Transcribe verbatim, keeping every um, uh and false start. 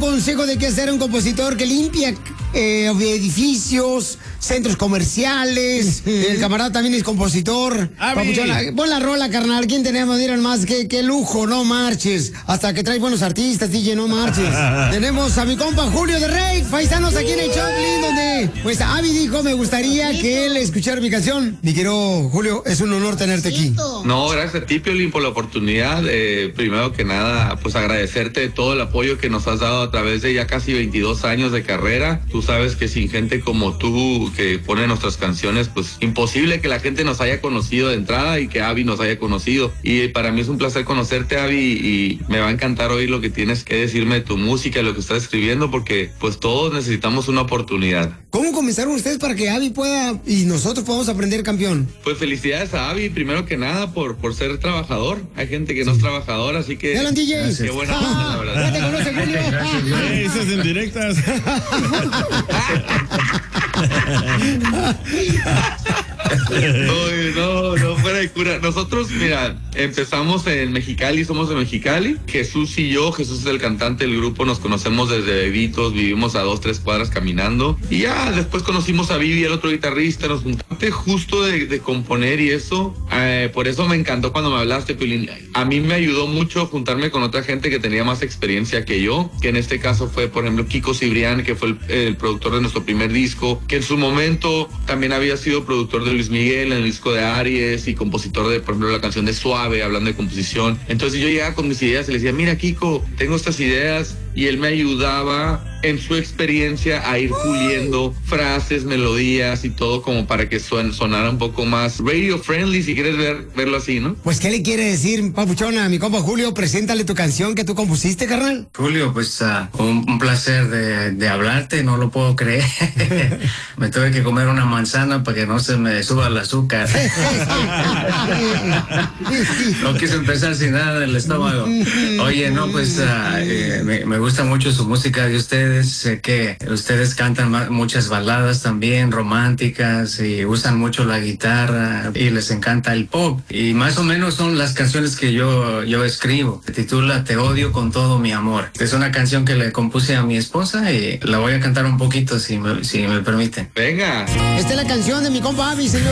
consejo de qué hacer un compositor que limpia eh, edificios, centros comerciales. El camarada también es compositor. Papuchona, pon la rola, carnal. ¿Quién tenemos? Miren más, qué, qué lujo, no marches. Hasta que traes buenos artistas, D J, no marches. Tenemos a mi compa Julio de Rey, paisanos aquí en el Choplin, donde pues Abby dijo, me gustaría que él escuchara mi canción. Mi querido Julio, es un honor tenerte aquí. No, gracias a ti, Piolín, por la oportunidad. Eh, primero que nada, pues agradecerte todo el apoyo que nos has dado a través de ya casi veintidós años de carrera. Tú sabes que sin gente como tú que pone nuestras canciones, pues imposible que la gente nos haya conocido de entrada y que Abby nos haya conocido. Y para mí es un placer conocerte, Abby, y me va a encantar oír lo que tienes que decirme de tu música, lo que estás escribiendo, porque pues todos necesitamos una oportunidad. ¿Cómo comenzaron ustedes para que Abby pueda y nosotros podamos aprender, campeón? Pues felicidades a Abby, primero que nada, por, por ser trabajador. Hay gente que no es trabajadora, así que... ¡Alan, D J! ¡Qué buena onda, la verdad! ¡Ya te conoce, Julio! Esas en directas. Uy, no, no fuera de cura. Nosotros, mira, empezamos en Mexicali, somos de Mexicali. Jesús y yo, Jesús es el cantante del grupo, nos conocemos desde bebitos, vivimos a dos, tres cuadras caminando. Y ya después conocimos a Vivi, el otro guitarrista, nos juntamos justo de, de componer y eso. Eh, por eso me encantó cuando me hablaste, Piolín. A mí me ayudó mucho juntarme con otra gente que tenía más experiencia que yo, que en este caso fue, por ejemplo, Kiko Cibrián, que fue el, el productor de nuestro primer disco, que en su momento también había sido productor de Luis Miguel en el disco de Aries y compositor de, por ejemplo, la canción de Suave, hablando de composición. Entonces yo llegaba con mis ideas y le decía, mira, Kiko, tengo estas ideas, y él me ayudaba en su experiencia a ir puliendo frases, melodías y todo como para que son, sonara un poco más radio friendly, si quieres ver, verlo así, ¿no? Pues, ¿qué le quiere decir, papuchona, a mi compa Julio? Preséntale tu canción que tú compusiste, carnal. Julio, pues uh, un, un placer de, de hablarte, no lo puedo creer. Me tuve que comer una manzana para que no se me suba el azúcar. No quise empezar sin nada en el estómago. Oye, no, pues uh, eh, me, me gusta mucho su música de ustedes. Sé que ustedes cantan muchas baladas también románticas y usan mucho la guitarra y les encanta el pop. Y más o menos son las canciones que yo, yo escribo. Se titula Te odio con todo mi amor. Es una canción que le compuse a mi esposa y la voy a cantar un poquito si me, si me permiten. Venga. Esta es la canción de mi compa Abby, señor.